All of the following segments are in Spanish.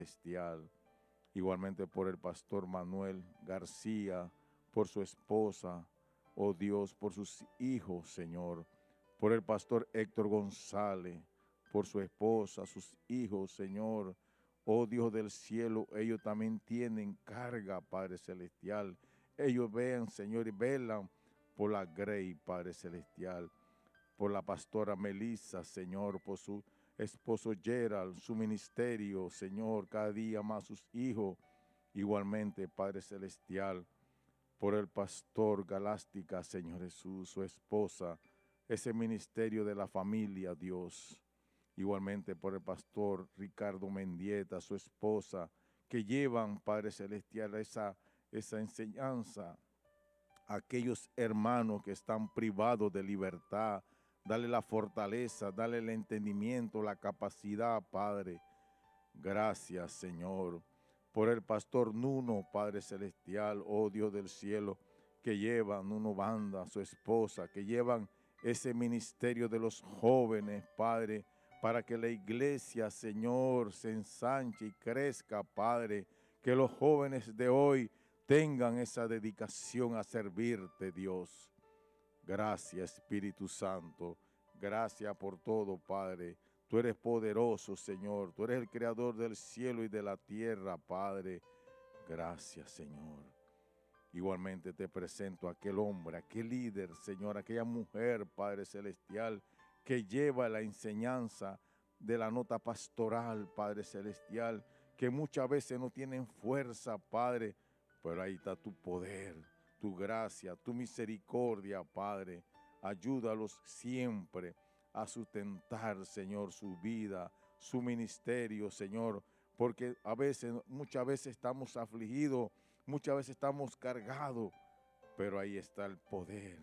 celestial. Igualmente por el pastor Manuel García, por su esposa, oh Dios, por sus hijos, Señor. Por el pastor Héctor González, por su esposa, sus hijos, Señor. Oh Dios del cielo, ellos también tienen carga, Padre Celestial. Ellos vean, Señor, y velan por la Grey, Padre Celestial. Por la pastora Melissa, Señor, por su esposo Gerald, su ministerio, Señor, cada día más sus hijos. Igualmente, Padre Celestial, por el pastor Galástica, Señor Jesús, su esposa, ese ministerio de la familia, Dios. Igualmente por el pastor Ricardo Mendieta, su esposa, que llevan, Padre Celestial, esa enseñanza a aquellos hermanos que están privados de libertad. Dale la fortaleza, dale el entendimiento, la capacidad, Padre. Gracias, Señor, por el pastor Nuno, Padre Celestial, oh Dios del cielo, que llevan Nuno Banda, su esposa, que llevan ese ministerio de los jóvenes, Padre, para que la iglesia, Señor, se ensanche y crezca, Padre, que los jóvenes de hoy tengan esa dedicación a servirte, Dios. Gracias, Espíritu Santo. Gracias por todo, Padre. Tú eres poderoso, Señor. Tú eres el creador del cielo y de la tierra, Padre. Gracias, Señor. Igualmente te presento a aquel hombre, aquel líder, Señor, aquella mujer, Padre Celestial, que lleva la enseñanza de la nota pastoral, Padre Celestial, que muchas veces no tienen fuerza, Padre, pero ahí está tu poder, tu gracia, tu misericordia, Padre. Ayúdalos siempre a sustentar, Señor, su vida, su ministerio, Señor, porque muchas veces estamos afligidos, muchas veces estamos cargados, pero ahí está el poder.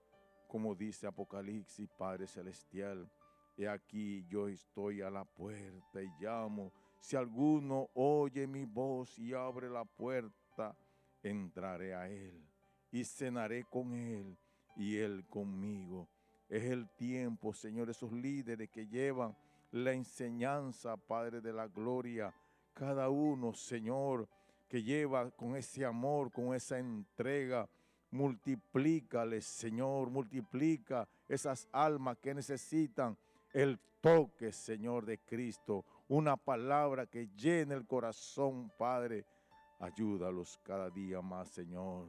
Como dice Apocalipsis, Padre Celestial, he aquí yo estoy a la puerta y llamo. Si alguno oye mi voz y abre la puerta, entraré a él y cenaré con él y él conmigo. Es el tiempo, Señor, esos líderes que llevan la enseñanza, Padre de la gloria, cada uno, Señor, que lleva con ese amor, con esa entrega. Multiplícales, Señor, multiplica esas almas que necesitan el toque, Señor, de Cristo. Una palabra que llene el corazón, Padre. Ayúdalos cada día más, Señor.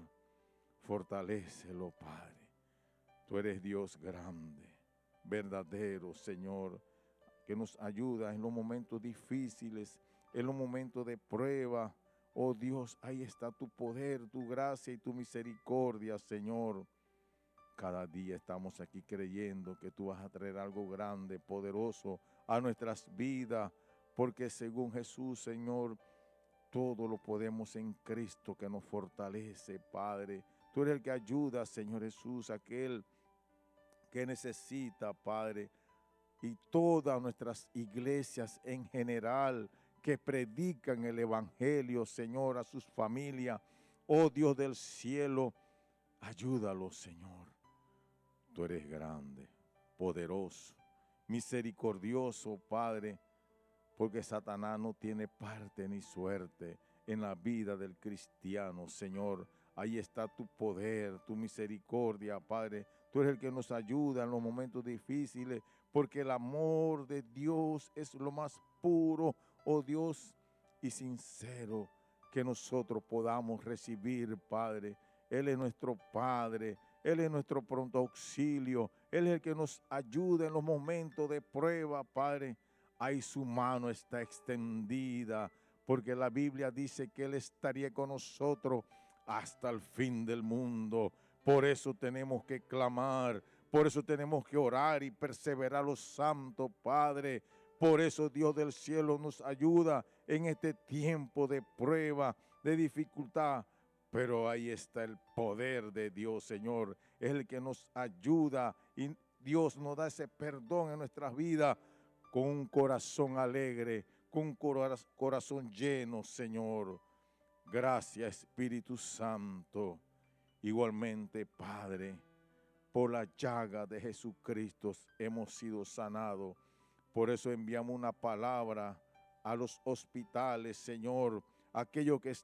Fortalécelo, Padre. Tú eres Dios grande, verdadero, Señor, que nos ayuda en los momentos difíciles, en los momentos de prueba. Oh Dios, ahí está tu poder, tu gracia y tu misericordia, Señor. Cada día estamos aquí creyendo que tú vas a traer algo grande, poderoso a nuestras vidas, porque según Jesús, Señor, todo lo podemos en Cristo que nos fortalece, Padre. Tú eres el que ayuda, Señor Jesús, aquel que necesita, Padre, y todas nuestras iglesias en general que predican el evangelio, Señor, a sus familias. Oh Dios del cielo, ayúdalos, Señor. Tú eres grande, poderoso, misericordioso, Padre, porque Satanás no tiene parte ni suerte en la vida del cristiano, Señor. Ahí está tu poder, tu misericordia, Padre. Tú eres el que nos ayuda en los momentos difíciles, porque el amor de Dios es lo más puro, oh Dios, y sincero que nosotros podamos recibir, Padre. Él es nuestro Padre, Él es nuestro pronto auxilio, Él es el que nos ayuda en los momentos de prueba, Padre. Ahí su mano está extendida, porque la Biblia dice que Él estaría con nosotros hasta el fin del mundo. Por eso tenemos que clamar, por eso tenemos que orar y perseverar los santos, Padre. Por eso Dios del cielo nos ayuda en este tiempo de prueba, de dificultad. Pero ahí está el poder de Dios, Señor. Es el que nos ayuda y Dios nos da ese perdón en nuestras vidas con un corazón alegre, con un corazón lleno, Señor. Gracias, Espíritu Santo. Igualmente, Padre, por la llaga de Jesucristo hemos sido sanados. Por eso enviamos una palabra a los hospitales, Señor, aquellos que